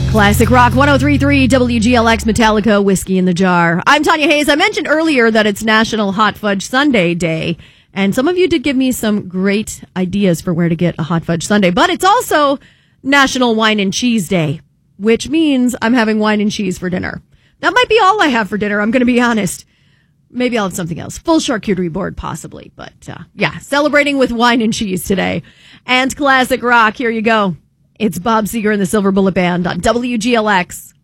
Classic Rock 103.3 WGLX Metallica Whiskey in the Jar. I'm Tanya Hayes. I mentioned earlier that it's National Hot Fudge Sundae Day, and some of you did give me some great ideas for where to get a hot fudge sundae. But it's also National Wine and Cheese Day, which means I'm having wine and cheese for dinner. That might be all I have for dinner, I'm going to be honest. Maybe I'll have something else. Full charcuterie board, possibly. But yeah, celebrating with wine and cheese today. And classic rock, here you go. It's Bob Seger and the Silver Bullet Band on WGLX.